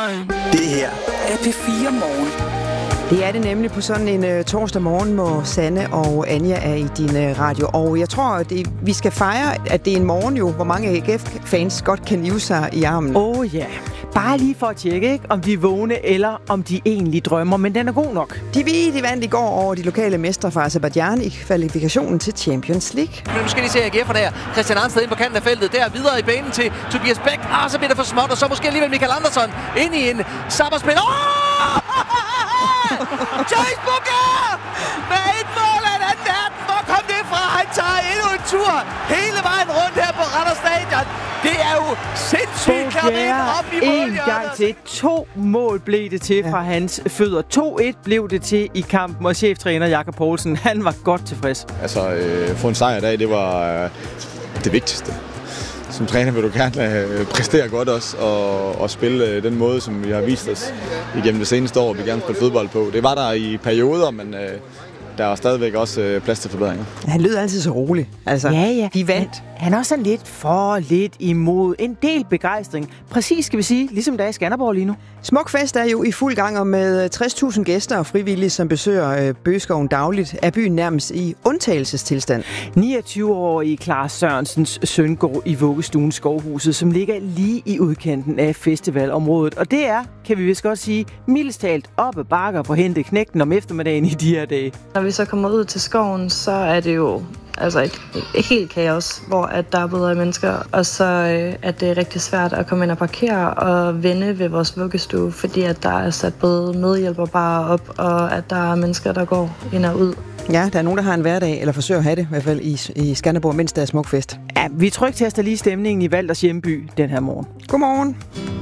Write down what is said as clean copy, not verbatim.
Det her er P4 Morgen. Det er det nemlig på sådan en torsdag morgen, hvor Sanne og Anja er i din radio. Og jeg tror, at vi skal fejre, at det er en morgen jo, hvor mange AGF-fans godt kan live sig i armen. Ja. Bare lige for at tjekke, ikke, om de er vågne, eller om de egentlig drømmer, men den er god nok. De vandt i går over de lokale mestre fra Aserbajdsjan i kvalifikationen til Champions League. Men nu skal de se AGF'er der. Christian Arnsted ind på kanten af feltet. Der videre i banen til Tobias Bæk. Så bliver det for småt, og så måske alligevel Michael Andersson ind i en sabberspil. Chase Booker! Med et mål af en anden verden. Hvor kom det fra? Han tager endnu en tur hele vejen rundt her på Randers Stadion. Det er jo sindssygt klaret op i mål. En gang til. 2 mål blev det til fra hans fødder. 2-1 blev det til i kampen, og cheftræner Jakob Poulsen, han var godt tilfreds. Få en sejr i dag, det var det vigtigste. Som træner vil du gerne præstere godt også, og spille den måde, som vi har vist os igennem det seneste år, vi gerne spille fodbold på. Det var der i perioder, men der er stadigvæk også plads til forbedringer. Han lød altid så rolig. Altså, ja. De vandt. Han er også sådan lidt for, lidt imod. En del begejstring. Præcis, skal vi sige, ligesom der er i Skanderborg lige nu. Smukfest er jo i fuld gang, og med 60.000 gæster og frivillige, som besøger Bøgeskoven dagligt, er byen nærmest i undtagelsestilstand. 29-årige Claus Sørensens søn går i vuggestuen Skovhuset, som ligger lige i udkanten af festivalområdet. Og det er, kan vi vist godt sige, mildest talt op ad bakker for at hente knægten om eftermiddagen i de her dage. Når vi så kommer ud til skoven, så er det jo et helt kaos, hvor at der er både mennesker, og så er det rigtig svært at komme ind og parkere og vende ved vores vuggestue, fordi at der er sat både medhjælperbarer op, og at der er mennesker, der går ind og ud. Ja, der er nogen, der har en hverdag, eller forsøger at have det, i hvert fald i Skanderborg, mens der er smukfest. Ja, vi tryktaster lige stemningen i Valders hjemby den her morgen. Godmorgen.